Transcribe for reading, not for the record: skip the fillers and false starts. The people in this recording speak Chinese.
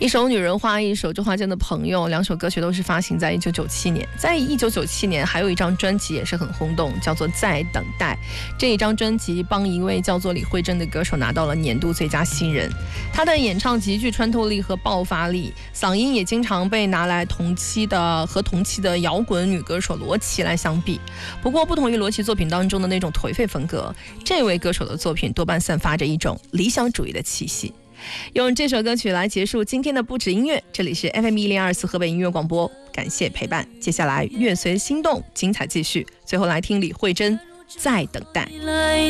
一首《女人花》，一首《周华健的朋友》，两首歌曲都是发行在1997年。在1997年，还有一张专辑也是很轰动，叫做《在等待》。这一张专辑帮一位叫做李慧珍的歌手拿到了年度最佳新人。她的演唱极具穿透力和爆发力，嗓音也经常被拿来和同期的摇滚女歌手罗琦来相比。不过，不同于罗琦作品当中的那种颓废风格，这位歌手的作品多半散发着一种理想主义的气息。用这首歌曲来结束今天的不止音乐，这里是 FM1024 河北音乐广播，感谢陪伴。接下来乐随心动，精彩继续。最后来听李慧珍《在等待》。